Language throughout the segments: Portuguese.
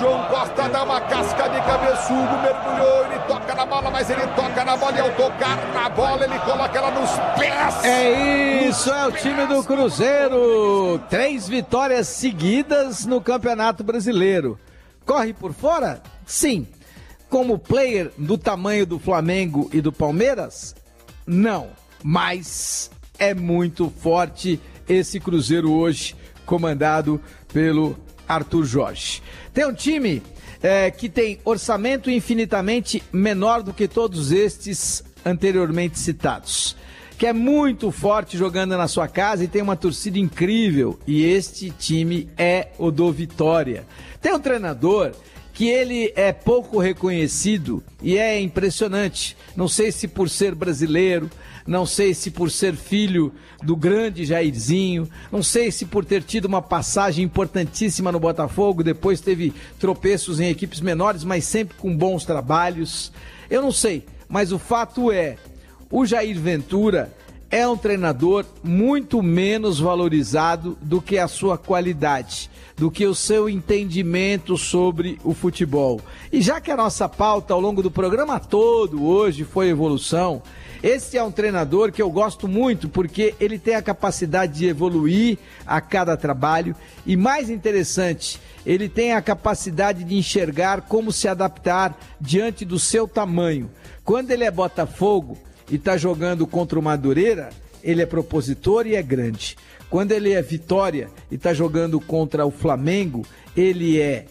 João Costa dá uma casca de cabeçudo, mergulhou, ele toca na bola, mas ele toca na bola e ao tocar na bola ele coloca ela nos pés. É isso, é o time do Cruzeiro. 3 vitórias seguidas no Campeonato Brasileiro. Corre por fora? Sim. Como player do tamanho do Flamengo e do Palmeiras? Não. Mas é muito forte esse Cruzeiro hoje, comandado pelo Arthur Jorge. Tem um time que tem orçamento infinitamente menor do que todos estes anteriormente citados, que é muito forte jogando na sua casa e tem uma torcida incrível, e este time é o do Vitória. Tem um treinador que ele é pouco reconhecido e é impressionante, não sei se por ser brasileiro, não sei se por ser filho do grande Jairzinho, não sei se por ter tido uma passagem importantíssima no Botafogo, depois teve tropeços em equipes menores, mas sempre com bons trabalhos. Eu não sei, mas o fato é, o Jair Ventura é um treinador muito menos valorizado do que a sua qualidade, do que o seu entendimento sobre o futebol. E já que a nossa pauta ao longo do programa todo hoje foi evolução, esse é um treinador que eu gosto muito porque ele tem a capacidade de evoluir a cada trabalho e, mais interessante, ele tem a capacidade de enxergar como se adaptar diante do seu tamanho. Quando ele é Botafogo e está jogando contra o Madureira, ele é propositor e é grande. Quando ele é Vitória e está jogando contra o Flamengo, ele é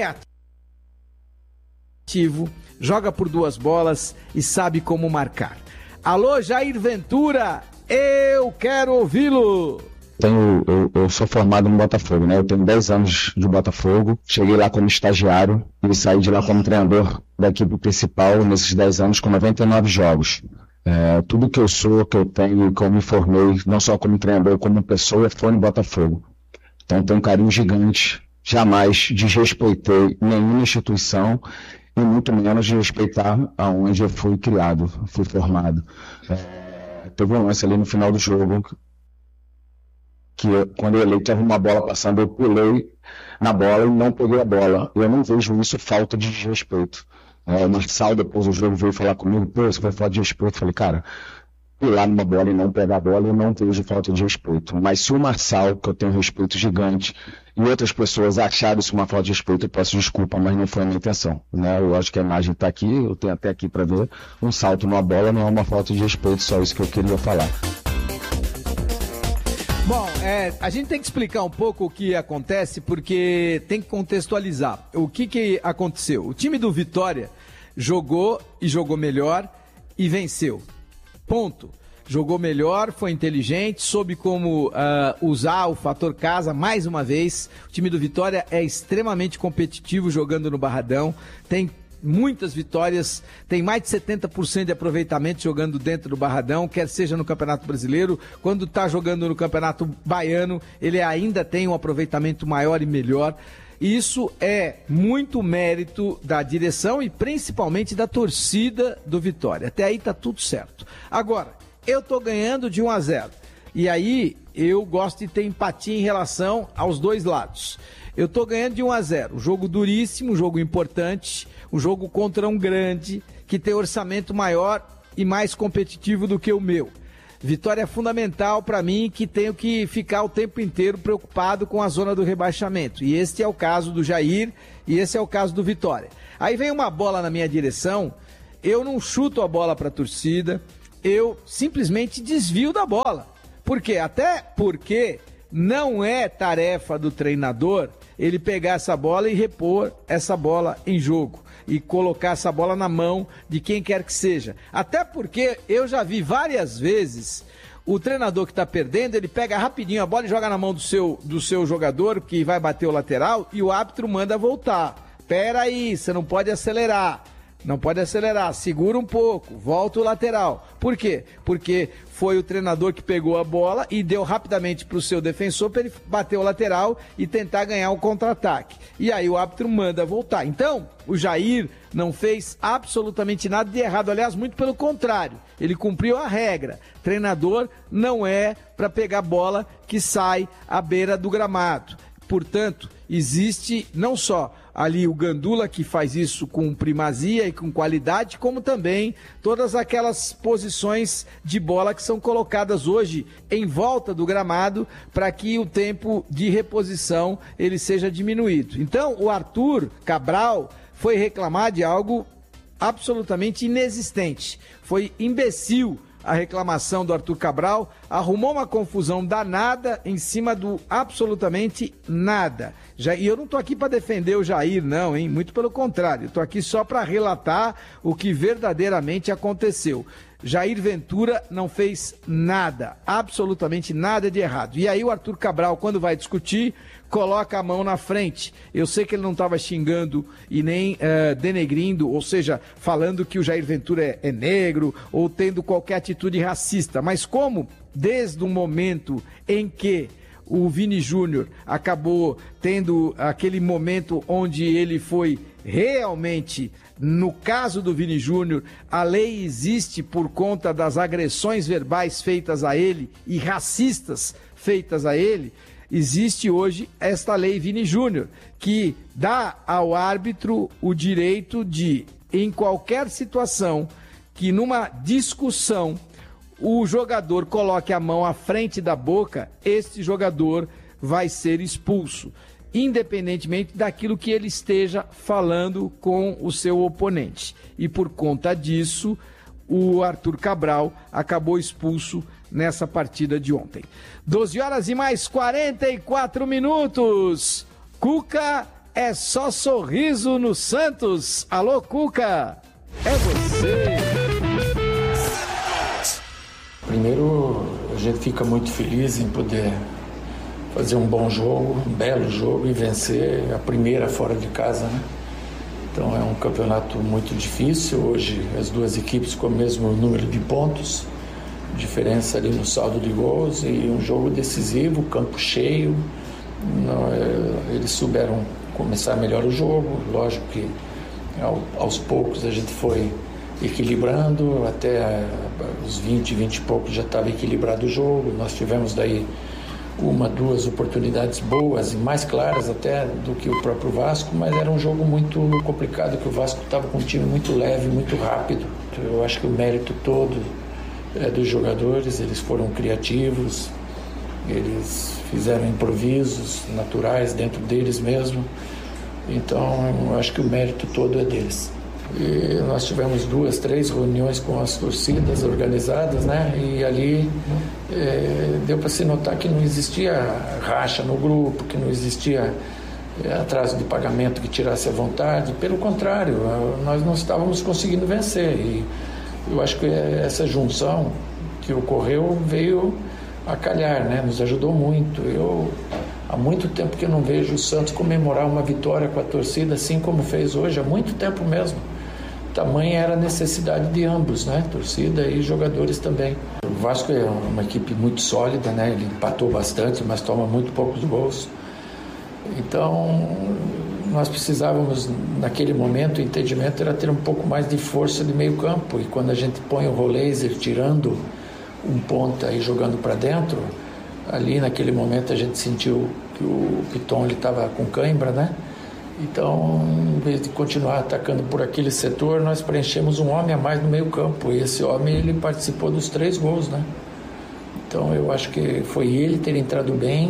reativo, joga por 2 bolas e sabe como marcar. Alô, Jair Ventura, eu quero ouvi-lo. Eu sou formado no Botafogo, né? Eu tenho 10 anos de Botafogo, cheguei lá como estagiário e saí de lá como treinador da equipe principal nesses 10 anos com 99 jogos. Tudo que eu sou, que eu tenho, que eu me formei, não só como treinador, como pessoa, foi no Botafogo. Então tenho um carinho gigante, jamais desrespeitei nenhuma instituição e muito menos de respeitar aonde eu fui criado, fui formado. Teve um lance ali no final do jogo, que quando eu teve uma bola passando, eu pulei na bola e não peguei a bola. Eu não vejo isso falta de desrespeito. O Marçal, depois do jogo, veio falar comigo, pô, você vai falar de respeito. Eu falei, cara, pular numa bola e não pegar a bola, eu não vejo falta de respeito. Mas se o Marçal, que eu tenho um respeito gigante, e outras pessoas acharam isso uma falta de respeito, eu peço desculpa, mas não foi a minha intenção. Né? Eu acho que a imagem está aqui, eu tenho até aqui para ver, um salto numa bola não é uma falta de respeito, só isso que eu queria falar. Bom, a gente tem que explicar um pouco o que acontece, porque tem que contextualizar. O que aconteceu? O time do Vitória jogou e jogou melhor e venceu. Ponto. Jogou melhor, foi inteligente, soube como usar o fator casa mais uma vez. O time do Vitória é extremamente competitivo jogando no Barradão, tem muitas vitórias, tem mais de 70% de aproveitamento jogando dentro do Barradão, quer seja no Campeonato Brasileiro, quando está jogando no Campeonato Baiano, ele ainda tem um aproveitamento maior e melhor. Isso é muito mérito da direção e principalmente da torcida do Vitória. Até aí tá tudo certo. Agora, eu tô ganhando de 1-0. E aí eu gosto de ter empatia em relação aos dois lados. Eu tô ganhando de 1-0. Um jogo duríssimo, um jogo importante, um jogo contra um grande, que tem orçamento maior e mais competitivo do que o meu. Vitória é fundamental para mim, que tenho que ficar o tempo inteiro preocupado com a zona do rebaixamento. E este é o caso do Jair e esse é o caso do Vitória. Aí vem uma bola na minha direção, eu não chuto a bola para a torcida, eu simplesmente desvio da bola. Por quê? Até porque não é tarefa do treinador ele pegar essa bola e repor essa bola em jogo e colocar essa bola na mão de quem quer que seja. Até porque eu já vi várias vezes o treinador que está perdendo, ele pega rapidinho a bola e joga na mão do seu jogador que vai bater o lateral e o árbitro manda voltar. Pera aí, você não pode acelerar. Não pode acelerar, segura um pouco, volta o lateral. Por quê? Porque foi o treinador que pegou a bola e deu rapidamente para o seu defensor para ele bater o lateral e tentar ganhar um contra-ataque. E aí o árbitro manda voltar. Então, o Jair não fez absolutamente nada de errado. Aliás, muito pelo contrário, ele cumpriu a regra. Treinador não é para pegar bola que sai à beira do gramado. Portanto, existe não só ali o Gandula, que faz isso com primazia e com qualidade, como também todas aquelas posições de bola que são colocadas hoje em volta do gramado para que o tempo de reposição ele seja diminuído. Então, o Arthur Cabral foi reclamar de algo absolutamente inexistente. Foi imbecil a reclamação do Arthur Cabral, arrumou uma confusão danada em cima do absolutamente nada. E eu não estou aqui para defender o Jair, não, hein? Muito pelo contrário, estou aqui só para relatar o que verdadeiramente aconteceu. Jair Ventura não fez nada, absolutamente nada de errado. E aí o Arthur Cabral, quando vai discutir, coloca a mão na frente. Eu sei que ele não estava xingando e nem denegrindo, ou seja, falando que o Jair Ventura é negro ou tendo qualquer atitude racista. Mas como, desde o momento em que o Vini Júnior acabou tendo aquele momento onde ele foi realmente, no caso do Vini Júnior, a lei existe por conta das agressões verbais feitas a ele e racistas feitas a ele, existe hoje esta lei Vini Júnior, que dá ao árbitro o direito de, em qualquer situação, que numa discussão o jogador coloque a mão à frente da boca, este jogador vai ser expulso, independentemente daquilo que ele esteja falando com o seu oponente. E por conta disso, o Arthur Cabral acabou expulso nessa partida de ontem. 12 horas e mais 44 minutos. Cuca, é só sorriso no Santos. Alô, Cuca, é você. Primeiro, a gente fica muito feliz em poder fazer um bom jogo, um belo jogo e vencer a primeira fora de casa, né? Então é um campeonato muito difícil. Hoje as duas equipes com o mesmo número de pontos, diferença ali no saldo de gols, e um jogo decisivo, campo cheio. Eles souberam começar melhor o jogo. Lógico que aos poucos a gente foi equilibrando, até os 20 e poucos já estava equilibrado o jogo. Nós tivemos daí duas oportunidades boas e mais claras até do que o próprio Vasco, mas era um jogo muito complicado, que o Vasco estava com um time muito leve, muito rápido. Eu acho que o mérito todo é dos jogadores. Eles foram criativos, eles fizeram improvisos naturais dentro deles mesmo, então eu acho que o mérito todo é deles. E nós tivemos 2, 3 reuniões com as torcidas organizadas, né? E ali deu para se notar que não existia racha no grupo, que não existia atraso de pagamento que tirasse a vontade. Pelo contrário, nós não estávamos conseguindo vencer. E eu acho que essa junção que ocorreu veio a calhar, né? Nos ajudou muito. Há muito tempo que eu não vejo o Santos comemorar uma vitória com a torcida assim como fez hoje, há muito tempo mesmo. Tamanha era a necessidade de ambos, né? Torcida e jogadores também. O Vasco é uma equipe muito sólida, né? Ele empatou bastante, mas toma muito poucos gols. Então, nós precisávamos, naquele momento, o entendimento era ter um pouco mais de força de meio campo. E quando a gente põe o Roleiser tirando um ponta e jogando para dentro, ali naquele momento a gente sentiu que o Piton estava com cãibra, né? Então, em vez de continuar atacando por aquele setor, nós preenchemos um homem a mais no meio campo, e esse homem ele participou dos 3 gols, né? Então eu acho que foi ele ter entrado bem,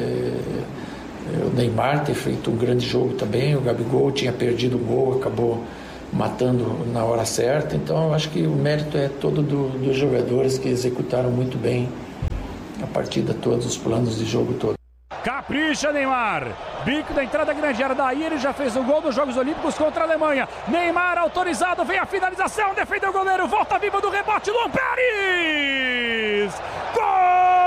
o Neymar ter feito um grande jogo também, o Gabigol tinha perdido o gol, acabou matando na hora certa. Então eu acho que o mérito é todo dos jogadores, que executaram muito bem a partida toda, os planos de jogo todo. Capricha Neymar, bico da entrada grande área, daí ele já fez um gol nos Jogos Olímpicos contra a Alemanha. Neymar autorizado, vem a finalização, defendeu o goleiro, volta viva do rebote, Luan Pérez! Gol!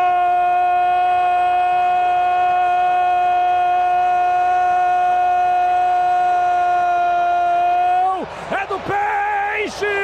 É do Peixe!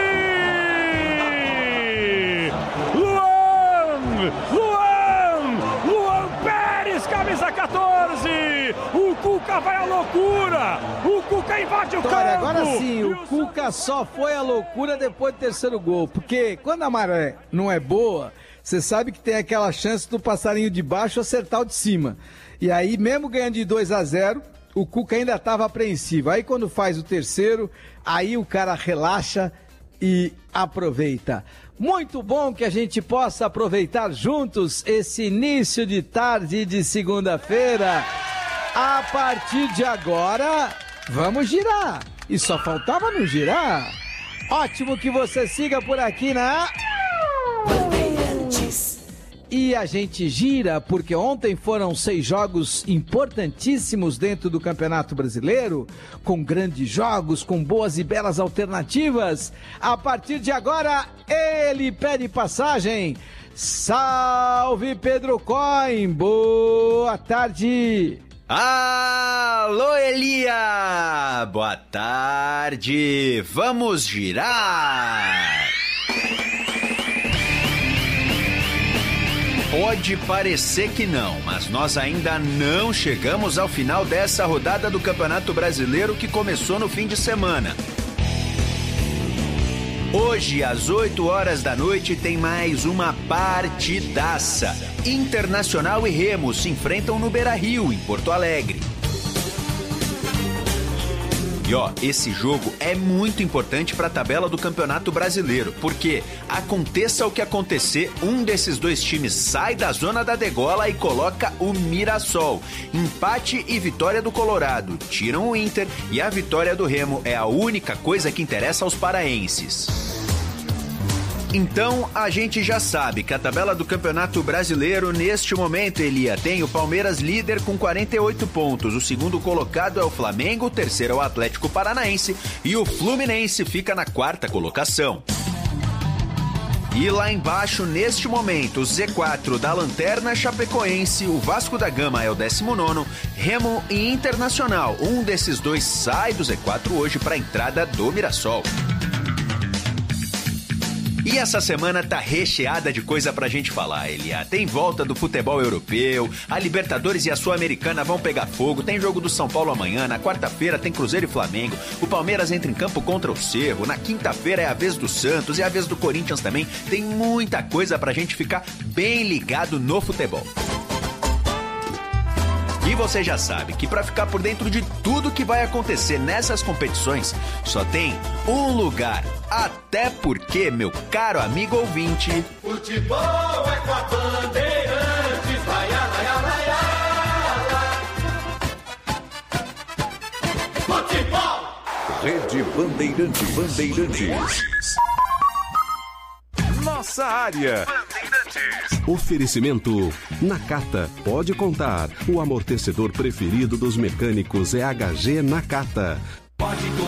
Camisa 14, o Cuca vai à loucura, o Cuca invade o campo. Agora sim, o Cuca só foi à loucura depois do terceiro gol, porque quando a maré não é boa, você sabe que tem aquela chance do passarinho de baixo acertar o de cima. E aí, mesmo ganhando de 2-0, o Cuca ainda estava apreensivo. Aí quando faz o terceiro, aí o cara relaxa e aproveita. Muito bom que a gente possa aproveitar juntos esse início de tarde de segunda-feira. A partir de agora, vamos girar. E só faltava não girar. Ótimo que você siga por aqui na Bandeirantes. E a gente gira porque ontem foram 6 jogos importantíssimos dentro do Campeonato Brasileiro, com grandes jogos, com boas e belas alternativas. A partir de agora, ele pede passagem. Salve, Pedro Coin! Boa tarde! Alô, Elia! Boa tarde! Vamos girar! Pode parecer que não, mas nós ainda não chegamos ao final dessa rodada do Campeonato Brasileiro que começou no fim de semana. Hoje, às 8 horas da noite, tem mais uma partidaça. Internacional e Remo se enfrentam no Beira-Rio, em Porto Alegre. E ó, esse jogo é muito importante para a tabela do Campeonato Brasileiro, porque aconteça o que acontecer, um desses dois times sai da zona da degola e coloca o Mirassol. Empate e vitória do Colorado tiram o Inter e a vitória do Remo é a única coisa que interessa aos paraenses. Então, a gente já sabe que a tabela do Campeonato Brasileiro, neste momento, Elia, tem o Palmeiras líder com 48 pontos. O segundo colocado é o Flamengo, o terceiro é o Atlético Paranaense e o Fluminense fica na 4ª colocação. E lá embaixo, neste momento, o Z4 da Lanterna Chapecoense, o Vasco da Gama é o 19º, Remo e Internacional. Um desses dois sai do Z4 hoje para a entrada do Mirassol. E essa semana tá recheada de coisa pra gente falar, Elia. Tem volta do futebol europeu, a Libertadores e a Sul-Americana vão pegar fogo, tem jogo do São Paulo amanhã, na quarta-feira tem Cruzeiro e Flamengo, o Palmeiras entra em campo contra o Cerro, na quinta-feira é a vez do Santos e a vez do Corinthians também. Tem muita coisa pra gente ficar bem ligado no futebol. E você já sabe que para ficar por dentro de tudo que vai acontecer nessas competições, só tem um lugar. Até porque, meu caro amigo ouvinte... Futebol é com a Bandeirantes, vai, futebol! Rede Bandeirantes. Nossa área. Oferecimento Nakata. Pode contar. O amortecedor preferido dos mecânicos é HG Nakata. Pode contar.